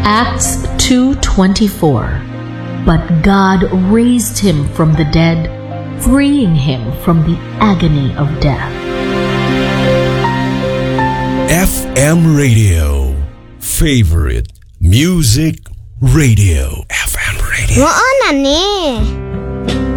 Acts 2:24. But God raised him from the dead, freeing him from the agony of death. FM Radio. Favorite Music Radio. FM Radio. Mo na ni.